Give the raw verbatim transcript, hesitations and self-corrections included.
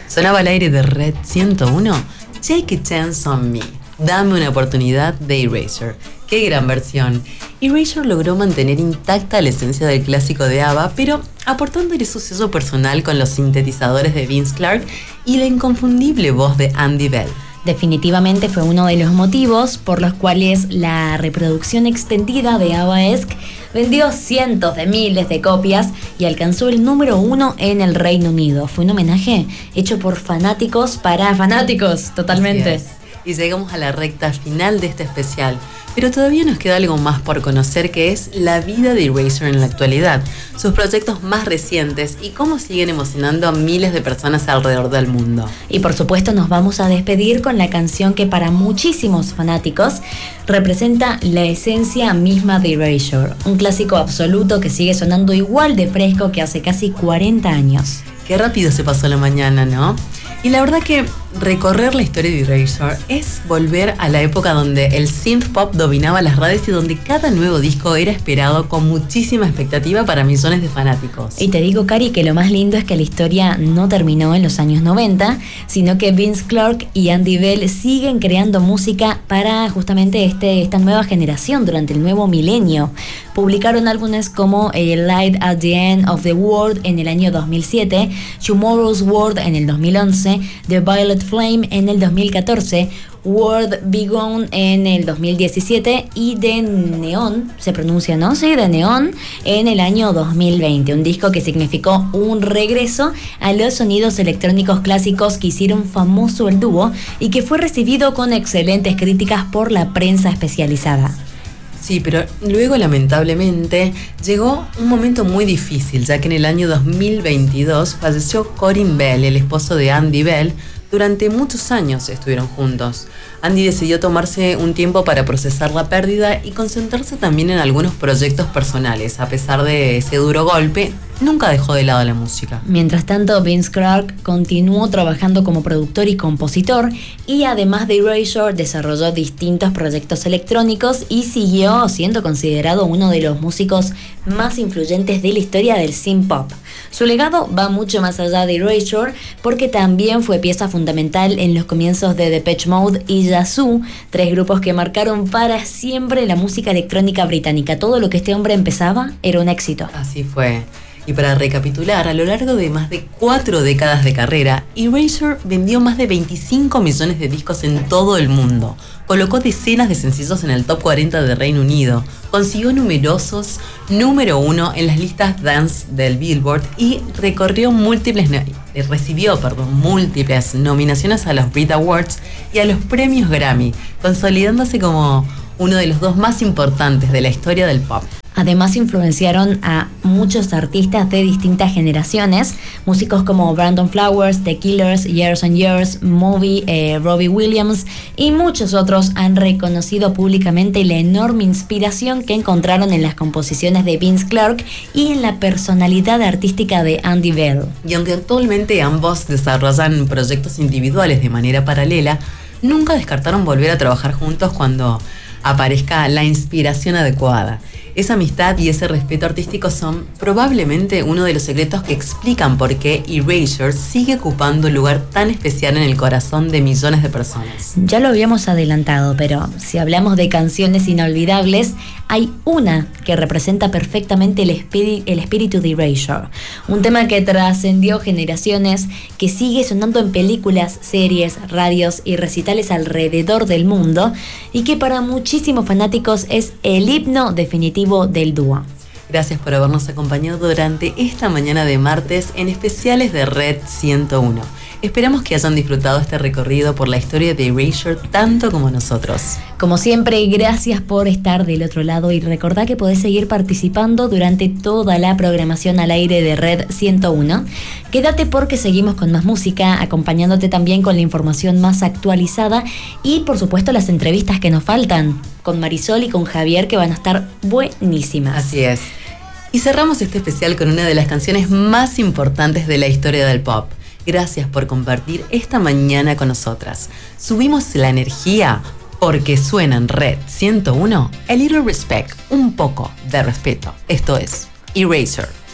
Sonaba al aire de Red ciento uno, Take a Chance on Me, Dame una oportunidad de Erasure. ¡Qué gran versión! Erasure logró mantener intacta la esencia del clásico de ABBA, pero aportándole su sello personal con los sintetizadores de Vince Clarke y la inconfundible voz de Andy Bell. Definitivamente fue uno de los motivos por los cuales la reproducción extendida de ABBA-esque vendió cientos de miles de copias y alcanzó el número uno en el Reino Unido. Fue un homenaje hecho por fanáticos para fanáticos, totalmente. Y llegamos a la recta final de este especial, pero todavía nos queda algo más por conocer, que es la vida de Erasure en la actualidad, sus proyectos más recientes y cómo siguen emocionando a miles de personas alrededor del mundo. Y por supuesto nos vamos a despedir con la canción que para muchísimos fanáticos representa la esencia misma de Erasure, un clásico absoluto que sigue sonando igual de fresco que hace casi cuarenta años. Qué rápido se pasó la mañana, ¿no? Y la verdad que recorrer la historia de Erasure es volver a la época donde el synth pop dominaba las redes y donde cada nuevo disco era esperado con muchísima expectativa para millones de fanáticos. Y te digo, Cari, que lo más lindo es que la historia no terminó en los años noventa, sino que Vince Clarke y Andy Bell siguen creando música para justamente este, esta nueva generación durante el nuevo milenio. Publicaron álbumes como eh, Light at the End of the World en el año dos mil siete, Tomorrow's World en el dos mil once, The Violet Flame en el dos mil catorce, World Be Gone en el dos mil diecisiete y The Neon, se pronuncia, ¿no? Sí, The Neon en el año dos mil veinte. Un disco que significó un regreso a los sonidos electrónicos clásicos que hicieron famoso el dúo y que fue recibido con excelentes críticas por la prensa especializada. Sí, pero luego lamentablemente llegó un momento muy difícil, ya que en el año dos mil veintidós falleció Corinne Bell, el esposo de Andy Bell. Durante muchos años estuvieron juntos. Andy decidió tomarse un tiempo para procesar la pérdida y concentrarse también en algunos proyectos personales. A pesar de ese duro golpe, nunca dejó de lado la música. Mientras tanto, Vince Clarke continuó trabajando como productor y compositor y además de Erasure desarrolló distintos proyectos electrónicos y siguió siendo considerado uno de los músicos más influyentes de la historia del synth pop. Su legado va mucho más allá de Erasure porque también fue pieza fundamental en los comienzos de Depeche Mode y Yazoo, tres grupos que marcaron para siempre la música electrónica británica. Todo lo que este hombre empezaba era un éxito. Así fue. Y para recapitular, a lo largo de más de cuatro décadas de carrera, Erasure vendió más de veinticinco millones de discos en todo el mundo, colocó decenas de sencillos en el top cuarenta de Reino Unido, consiguió numerosos número uno en las listas dance del Billboard y recorrió múltiples, recibió perdón, múltiples nominaciones a los Brit Awards y a los premios Grammy, consolidándose como uno de los dos más importantes de la historia del pop. Además influenciaron a muchos artistas de distintas generaciones, músicos como Brandon Flowers, The Killers, Years and Years, Moby, eh, Robbie Williams y muchos otros han reconocido públicamente la enorme inspiración que encontraron en las composiciones de Vince Clarke y en la personalidad artística de Andy Bell. Y aunque actualmente ambos desarrollan proyectos individuales de manera paralela, nunca descartaron volver a trabajar juntos cuando aparezca la inspiración adecuada. Esa amistad y ese respeto artístico son probablemente uno de los secretos que explican por qué Erasure sigue ocupando un lugar tan especial en el corazón de millones de personas. Ya lo habíamos adelantado, pero si hablamos de canciones inolvidables, hay una que representa perfectamente el, espíritu, el espíritu de Erasure. Un tema que trascendió generaciones, que sigue sonando en películas, series, radios y recitales alrededor del mundo y que para muchísimos fanáticos es el himno definitivo del dúo. Gracias por habernos acompañado durante esta mañana de martes en especiales de Red ciento uno. Esperamos que hayan disfrutado este recorrido por la historia de Erasure tanto como nosotros. Como siempre, gracias por estar del otro lado y recordá que podés seguir participando durante toda la programación al aire de Red ciento uno. Quédate porque seguimos con más música, acompañándote también con la información más actualizada y por supuesto las entrevistas que nos faltan con Marisol y con Javier, que van a estar buenísimas. Así es. Y cerramos este especial con una de las canciones más importantes de la historia del pop. Gracias por compartir esta mañana con nosotras. Subimos la energía porque suena en Red ciento uno, A Little Respect, un poco de respeto. Esto es Erasure.